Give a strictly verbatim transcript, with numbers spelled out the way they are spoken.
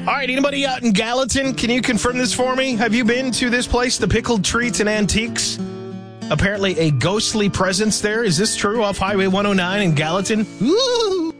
All right, anybody out in Gallatin, can you confirm this for me? Have you been to this place, the Pickled Treats and Antiques? Apparently a ghostly presence there. Is this true off Highway one oh nine in Gallatin? Ooh.